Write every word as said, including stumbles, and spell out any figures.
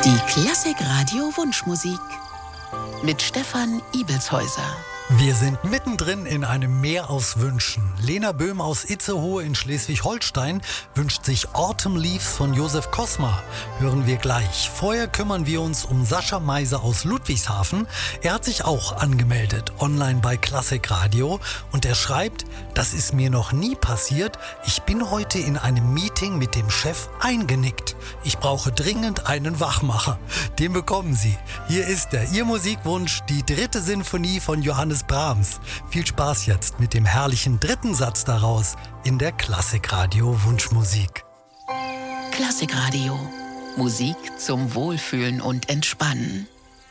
Die Klassikradio Wunschmusik mit Stefan Ibelshäuser. Wir sind mittendrin in einem Meer aus Wünschen. Lena Böhm aus Itzehoe in Schleswig-Holstein wünscht sich Autumn Leaves von Josef Kosma. Hören wir gleich. Vorher kümmern wir uns um Sascha Meise aus Ludwigshafen. Er hat sich auch angemeldet, online bei Klassikradio. Und er schreibt, das ist mir noch nie passiert. Ich bin heute in einem Meeting mit dem Chef eingenickt. Ich brauche dringend einen Wachmacher. Den bekommen Sie. Hier ist er, Ihr Musikwunsch, die dritte Sinfonie von Johannes Brahms. Viel Spaß jetzt mit dem herrlichen dritten Satz daraus in der Klassikradio Wunschmusik. Klassikradio. Musik zum Wohlfühlen und Entspannen.